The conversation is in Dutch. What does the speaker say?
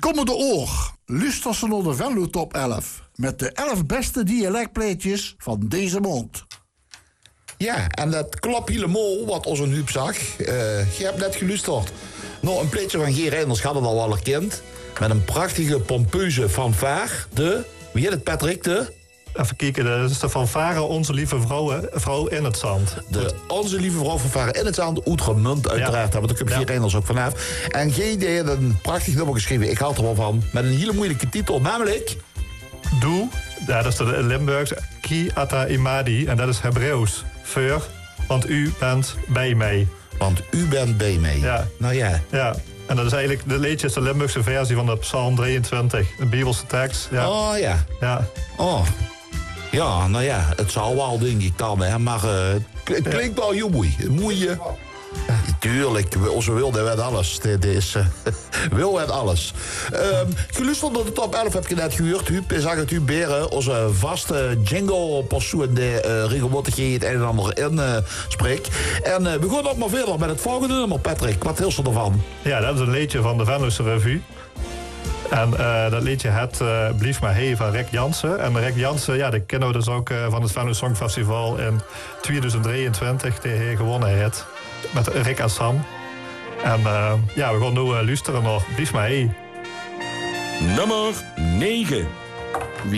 Komende oor. Luister ze naar de Venlo Top 11. Met de 11 beste dialectplaatjes van deze maand. Ja, en dat klopt helemaal wat onze Huub zag. Je hebt net geluisterd naar een plaatje van G. Reinders, gaat het al wel herkend. Met een prachtige, pompeuze fanfare. Wie heet het, Patrick? Even kijken, dat is de fanfare Onze Lieve Vrouw in het Zand. Onze Lieve Vrouw fanfare in het Zand, Oetremunt uiteraard. Ja. Want daar komt G. Reinders ook vanaf. En G. heeft een prachtig nummer geschreven, ik haal er wel van. Met een hele moeilijke titel, namelijk... Doe, ja, dat is de Limburgs, Ki Ata Imadi. En dat is Hebreeuws. Voor, want u bent bij mij. Want u bent bij mij. Ja. Nou ja. Ja. En dat is eigenlijk, de liedje is de Limburgse versie van de Psalm 23. Een Bijbelse tekst. Ja. Oh ja. Ja. Oh. Ja, nou ja, het zal wel, denk ik dan, hè. Maar het klinkt wel heel mooi. Moet je... Tuurlijk, onze wilde werd alles. Dit is wil het alles. Geluisterd naar de top 11 heb je net gehoord. Huub, zag het Huub Beren, onze vaste jingle-persoon die regelmatig het een en ander inspreekt. En we gaan ook maar verder met het volgende nummer, Patrick. Wat is er ervan? Ja, dat is een liedje van de Venlose Revue. En dat liedje het Blief maar hey van Rick Jansen. En Rick Jansen, ja, die kennen we dus ook van het Venlo Songfestival in 2023. Die hij gewonnen heeft. Met Rick en Sam. En ja, we gaan nu luisteren naar Blief maar hey. Nummer 9.